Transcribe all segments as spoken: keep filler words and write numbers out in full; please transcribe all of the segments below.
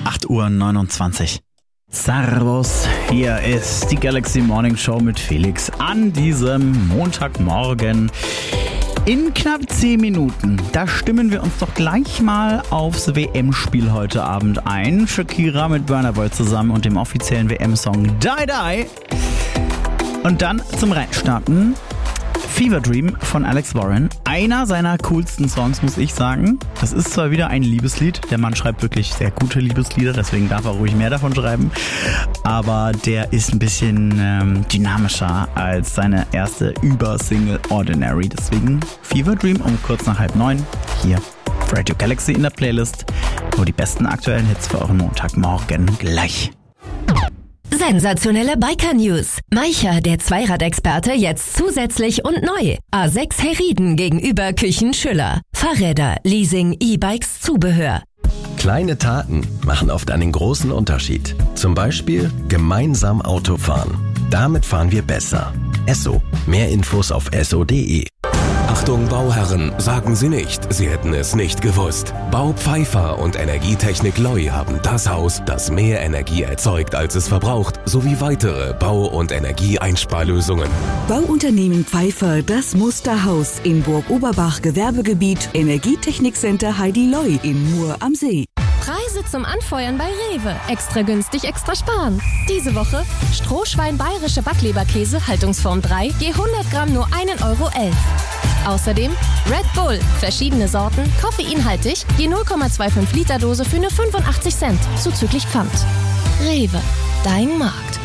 acht Uhr neunundzwanzig. Servus, hier ist die Galaxy Morning Show mit Felix an diesem Montagmorgen. In knapp zehn Minuten, da stimmen wir uns doch gleich mal aufs W M-Spiel heute Abend ein. Shakira mit Burna Boy zusammen und dem offiziellen W M-Song Die Die. Und dann zum Reinstarten Fever Dream von Alex Warren. Einer seiner coolsten Songs, muss ich sagen. Das ist zwar wieder ein Liebeslied. Der Mann schreibt wirklich sehr gute Liebeslieder, deswegen darf er ruhig mehr davon schreiben. Aber der ist ein bisschen ähm, dynamischer als seine erste Übersingle Ordinary. Deswegen Fever Dream um kurz nach halb neun hier auf Radio Galaxy in der Playlist. Nur die besten aktuellen Hits für euren Montagmorgen gleich. Sensationelle Biker-News. Maicher, der Zweiradexperte, jetzt zusätzlich und neu. A sechs Herrieden gegenüber Küchen Schüller. Fahrräder, Leasing, E-Bikes, Zubehör. Kleine Taten machen oft einen großen Unterschied. Zum Beispiel gemeinsam Auto fahren. Damit fahren wir besser. Esso. Mehr Infos auf esso punkt de. Achtung Bauherren, sagen Sie nicht, Sie hätten es nicht gewusst. Bau Pfeiffer und Energietechnik Loi haben das Haus, das mehr Energie erzeugt, als es verbraucht, sowie weitere Bau- und Energieeinsparlösungen. Bauunternehmen Pfeiffer, das Musterhaus in Burg-Oberbach, Gewerbegebiet, Energietechnikcenter Heidi Loi in Mur am See. Preise zum Anfeuern bei Rewe. Extra günstig, extra sparen. Diese Woche Strohschwein bayerische Backleberkäse, Haltungsform drei, je hundert Gramm nur ein Euro elf. Außerdem Red Bull, verschiedene Sorten, koffeinhaltig, je null Komma fünfundzwanzig Liter Dose für nur fünfundachtzig Cent, zuzüglich Pfand. Rewe, dein Markt.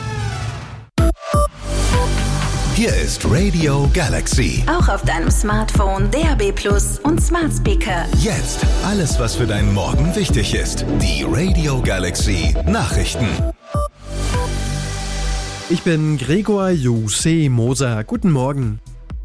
Hier ist Radio Galaxy. Auch auf deinem Smartphone, D A B Plus und Smart Speaker. Jetzt alles, was für deinen Morgen wichtig ist. Die Radio Galaxy Nachrichten. Ich bin Gregor Jose Moser. Guten Morgen.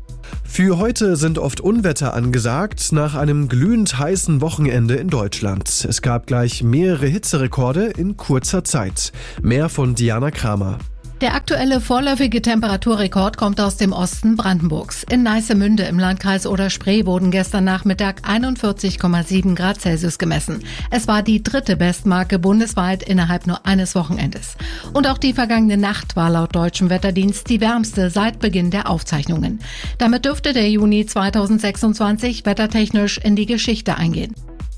Für heute sind oft Unwetter angesagt, nach einem glühend heißen Wochenende in Deutschland. Es gab gleich mehrere Hitzerekorde in kurzer Zeit. Mehr von Diana Kramer. Der aktuelle vorläufige Temperaturrekord kommt aus dem Osten Brandenburgs. In Neissemünde im Landkreis Oder-Spree wurden gestern Nachmittag einundvierzig Komma sieben Grad Celsius gemessen. Es war die dritte Bestmarke bundesweit innerhalb nur eines Wochenendes. Und auch die vergangene Nacht war laut deutschem Wetterdienst die wärmste seit Beginn der Aufzeichnungen. Damit dürfte der Juni zweitausendsechsundzwanzig wettertechnisch in die Geschichte eingehen.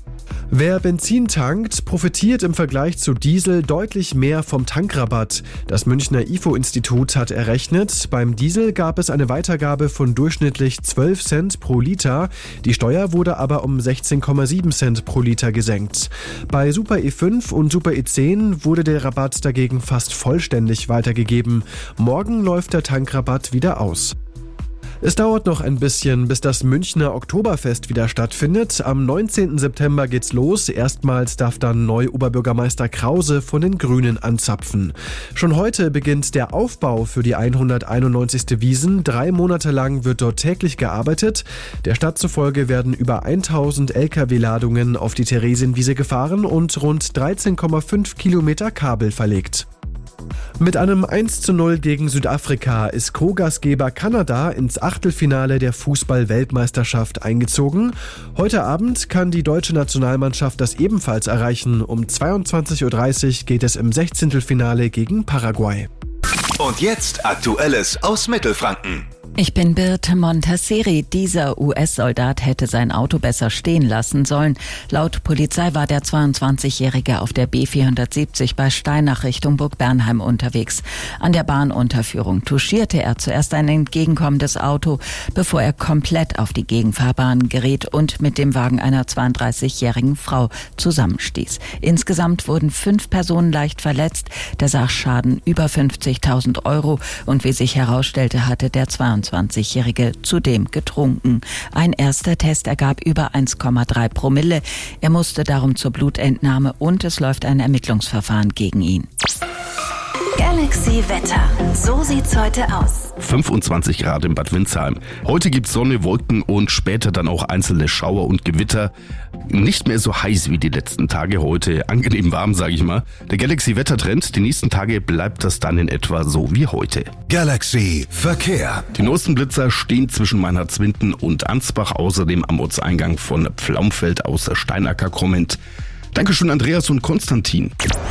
Wer Benzin tankt, profitiert im Vergleich zu Diesel deutlich mehr vom Tankrabatt. Das Münchner I F O-Institut hat errechnet, beim Diesel gab es eine Weitergabe von durchschnittlich zwölf Cent pro Liter. Die Steuer wurde aber um sechzehn Komma sieben Cent pro Liter gesenkt. Bei Super E fünf und Super E zehn wurde der Rabatt dagegen fast vollständig weitergegeben. Morgen läuft der Tankrabatt wieder aus. Es dauert noch ein bisschen, bis das Münchner Oktoberfest wieder stattfindet. Am neunzehnten September geht's los. Erstmals darf dann Neu-Oberbürgermeister Krause von den Grünen anzapfen. Schon heute beginnt der Aufbau für die hunderteinundneunzigste Wiesn. Drei Monate lang wird dort täglich gearbeitet. Der Stadt zufolge werden über tausend L K W-Ladungen auf die Theresienwiese gefahren und rund dreizehn Komma fünf Kilometer Kabel verlegt. Mit einem eins zu null gegen Südafrika ist Co-Gastgeber Kanada ins Achtelfinale der Fußball-Weltmeisterschaft eingezogen. Heute Abend kann die deutsche Nationalmannschaft das ebenfalls erreichen. Um zweiundzwanzig Uhr dreißig geht es im Sechzehntelfinale gegen Paraguay. Und jetzt Aktuelles aus Mittelfranken. Ich bin Birte Montasseri. Dieser U S-Soldat hätte sein Auto besser stehen lassen sollen. Laut Polizei war der zweiundzwanzigjährige auf der B vierhundertsiebzig bei Steinach Richtung Burg Bernheim unterwegs. An der Bahnunterführung touchierte er zuerst ein entgegenkommendes Auto, bevor er komplett auf die Gegenfahrbahn geriet und mit dem Wagen einer zweiunddreißigjährigen Frau zusammenstieß. Insgesamt wurden fünf Personen leicht verletzt. Der Sachschaden über fünfzigtausend Euro und wie sich herausstellte, hatte der zweiundzwanzigjährige zudem getrunken. Ein erster Test ergab über eins Komma drei Promille. Er musste darum zur Blutentnahme und es läuft ein Ermittlungsverfahren gegen ihn. Galaxy Wetter. So sieht's heute aus. fünfundzwanzig Grad in Bad Windsheim. Heute gibt's Sonne, Wolken und später dann auch einzelne Schauer und Gewitter. Nicht mehr so heiß wie die letzten Tage. Heute angenehm warm, sage ich mal. Der Galaxy-Wettertrend, die nächsten Tage bleibt das dann in etwa so wie heute. Galaxy Verkehr. Die neuesten Blitzer stehen zwischen Meinhardswinden und Ansbach, außerdem am Ortseingang von Pflaumfeld aus Steinacker kommend. Dankeschön Andreas und Konstantin.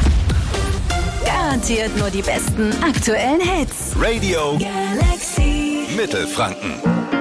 Garantiert nur die besten aktuellen Hits. Radio Galaxy Mittelfranken.